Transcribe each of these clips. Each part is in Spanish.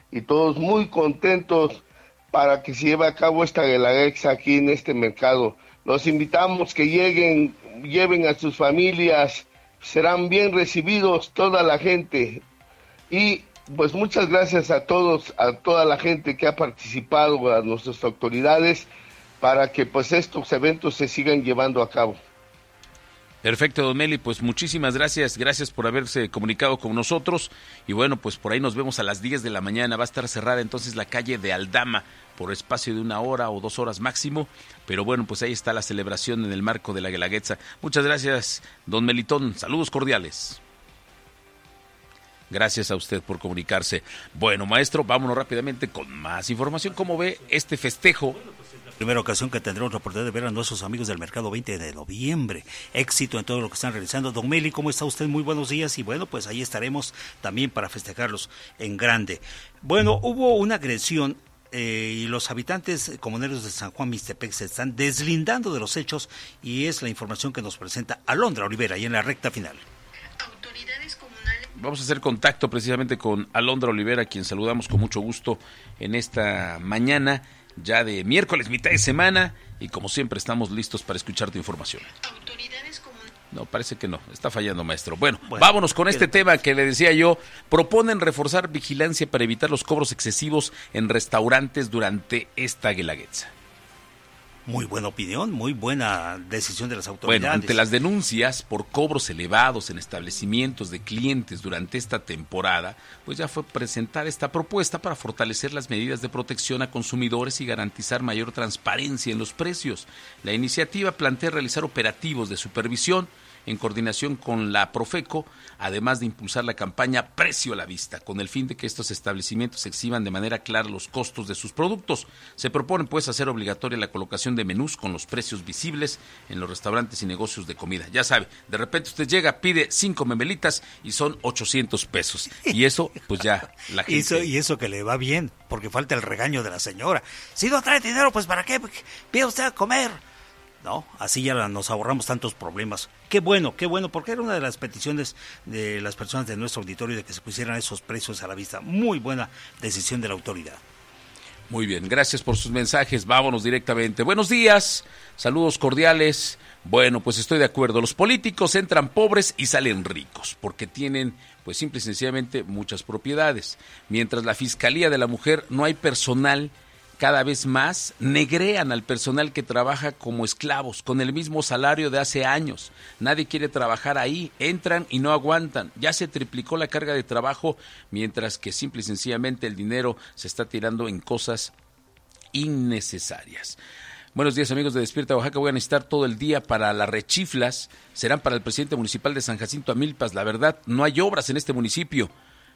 y todos muy contentos para que se lleve a cabo esta guelaguetza aquí en este mercado. Los invitamos que lleguen, lleven a sus familias, serán bien recibidos toda la gente. Y pues muchas gracias a todos, a toda la gente que ha participado, a nuestras autoridades, para que pues estos eventos se sigan llevando a cabo. Perfecto, don Meli, pues muchísimas gracias por haberse comunicado con nosotros, y bueno, pues por ahí nos vemos a las 10 de la mañana, va a estar cerrada entonces la calle de Aldama por espacio de 1 hora o 2 horas máximo, pero bueno, pues ahí está la celebración en el marco de la Guelaguetza. Muchas gracias, don Melitón, saludos cordiales. Gracias a usted por comunicarse. Bueno, maestro, vámonos rápidamente con más información. ¿Cómo ve este festejo? Primera ocasión que tendremos la oportunidad de ver a nuestros amigos del mercado 20 de noviembre. Éxito en todo lo que están realizando. Don Meli, ¿cómo está usted? Muy buenos días, y bueno, pues ahí estaremos también para festejarlos en grande. Bueno, hubo una agresión y los habitantes comuneros de San Juan Mixtepec se están deslindando de los hechos, y es la información que nos presenta Alondra Olivera y en la recta final. Vamos a hacer contacto precisamente con Alondra Olivera, a quien saludamos con mucho gusto en esta mañana ya de miércoles, mitad de semana, y como siempre estamos listos para escuchar tu información. No, parece que no, está fallando, maestro. Bueno, vámonos con este tema que le decía yo. Proponen reforzar vigilancia para evitar los cobros excesivos en restaurantes durante esta guelaguetza. Muy buena opinión, muy buena decisión de las autoridades. Bueno, ante las denuncias por cobros elevados en establecimientos de clientes durante esta temporada, pues ya fue presentar esta propuesta para fortalecer las medidas de protección a consumidores y garantizar mayor transparencia en los precios. La iniciativa plantea realizar operativos de supervisión en coordinación con la Profeco, además de impulsar la campaña Precio a la Vista, con el fin de que estos establecimientos exhiban de manera clara los costos de sus productos. Se propone pues hacer obligatoria la colocación de menús con los precios visibles en los restaurantes y negocios de comida. Ya sabe, de repente usted llega, pide 5 memelitas y son 800 pesos. Y eso, pues ya la gente... Y eso que le va bien, porque falta el regaño de la señora. Si no trae dinero, pues ¿para qué pide usted a comer? No, así ya nos ahorramos tantos problemas. Qué bueno, porque era una de las peticiones de las personas de nuestro auditorio de que se pusieran esos precios a la vista. Muy buena decisión de la autoridad. Muy bien, gracias por sus mensajes. Vámonos directamente. Buenos días, saludos cordiales. Bueno, pues estoy de acuerdo. Los políticos entran pobres y salen ricos porque tienen, pues simple y sencillamente, muchas propiedades. Mientras la Fiscalía de la Mujer no hay personal, cada vez más negrean al personal que trabaja como esclavos, con el mismo salario de hace años. Nadie quiere trabajar ahí, entran y no aguantan. Ya se triplicó la carga de trabajo, mientras que simple y sencillamente el dinero se está tirando en cosas innecesarias. Buenos días, amigos de Despierta Oaxaca. Voy a necesitar todo el día para las rechiflas. Serán para el presidente municipal de San Jacinto Amilpas. La verdad, no hay obras en este municipio.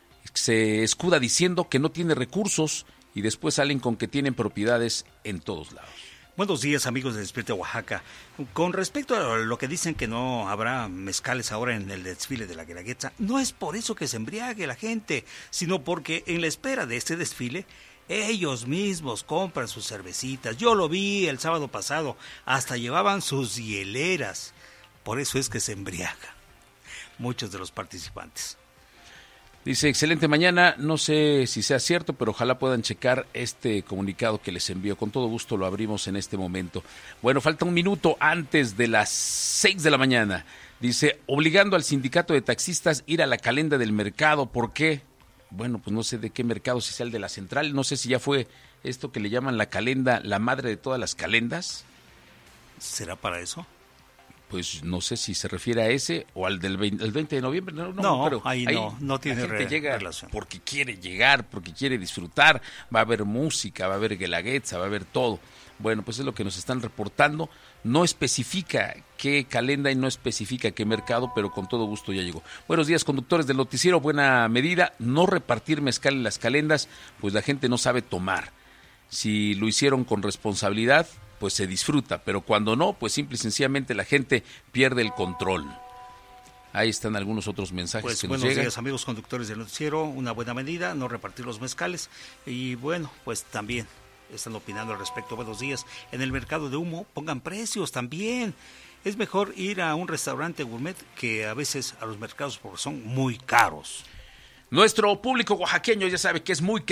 Se escuda diciendo que no tiene recursos, y después salen con que tienen propiedades en todos lados. Buenos días, amigos de Despierta Oaxaca. Con respecto a lo que dicen que no habrá mezcales ahora en el desfile de la Guelaguetza, no es por eso que se embriague la gente, sino porque en la espera de este desfile, ellos mismos compran sus cervecitas. Yo lo vi el sábado pasado, hasta llevaban sus hieleras. Por eso es que se embriagan muchos de los participantes. Dice, excelente mañana, no sé si sea cierto, pero ojalá puedan checar este comunicado que les envío. Con todo gusto lo abrimos en este momento. Bueno, falta un minuto antes de las 6 de la mañana. Dice, obligando al sindicato de taxistas ir a la calenda del mercado. ¿Por qué? Bueno, pues no sé de qué mercado, si sea el de la central. No sé si ya fue esto que le llaman la calenda, la madre de todas las calendas. ¿Será para eso? Pues no sé si se refiere a ese o al del 20 de noviembre. No, pero ahí no tiene la gente llega relación. Porque quiere llegar, porque quiere disfrutar. Va a haber música, va a haber guelaguetza, va a haber todo. Bueno, pues es lo que nos están reportando. No especifica qué calenda y no especifica qué mercado, pero con todo gusto ya llegó. Buenos días, conductores del noticiero. Buena medida, no repartir mezcal en las calendas, pues la gente no sabe tomar. Si lo hicieron con responsabilidad, pues se disfruta, pero cuando no, pues simple y sencillamente la gente pierde el control. Ahí están algunos otros mensajes pues que nos llegan. Buenos días, amigos conductores del noticiero, una buena medida, no repartir los mezcales, y bueno, pues también están opinando al respecto. Buenos días, en el mercado de humo pongan precios también. Es mejor ir a un restaurante gourmet que a veces a los mercados porque son muy caros. Nuestro público oaxaqueño ya sabe que es muy